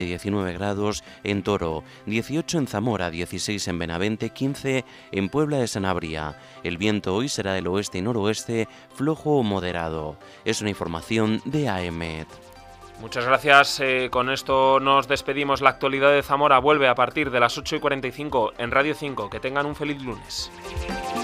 19 grados en Toro, 18 en Zamora, 16 en Benavente, 15 en Puebla de Sanabria. El viento hoy será del oeste y noroeste, flojo o moderado. Es una información de AEMET. Muchas gracias. Con esto nos despedimos. La actualidad de Zamora vuelve a partir de las 8:45 en Radio 5. Que tengan un feliz lunes.